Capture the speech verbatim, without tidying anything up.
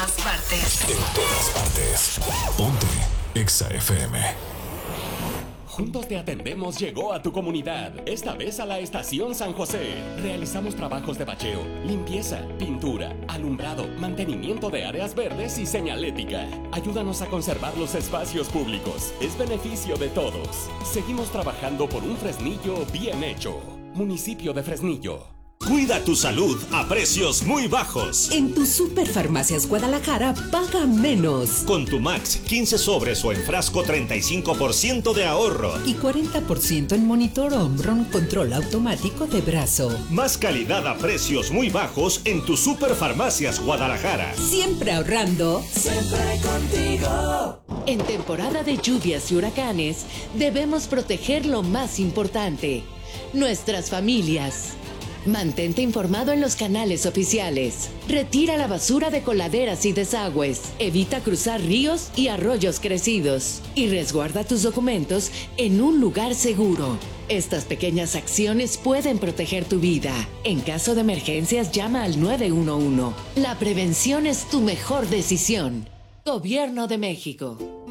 todas partes. En todas partes. Ponte Exa F M. Juntos te atendemos llegó a tu comunidad, esta vez a la Estación San José. Realizamos trabajos de bacheo, limpieza, pintura, alumbrado, mantenimiento de áreas verdes y señalética. Ayúdanos a conservar los espacios públicos, es beneficio de todos. Seguimos trabajando por un Fresnillo bien hecho. Municipio de Fresnillo. Cuida tu salud a precios muy bajos. En tu Superfarmacias Guadalajara paga menos. Con tu Max quince sobres o en frasco treinta y cinco por ciento de ahorro. Y cuarenta por ciento en monitor Omron control automático de brazo. Más calidad a precios muy bajos en tu Superfarmacias Guadalajara. Siempre ahorrando. Siempre contigo. En temporada de lluvias y huracanes, debemos proteger lo más importante: nuestras familias. Mantente informado en los canales oficiales. Retira la basura de coladeras y desagües. Evita cruzar ríos y arroyos crecidos. Y resguarda tus documentos en un lugar seguro. Estas pequeñas acciones pueden proteger tu vida. En caso de emergencias, llama al nueve uno uno. La prevención es tu mejor decisión. Gobierno de México.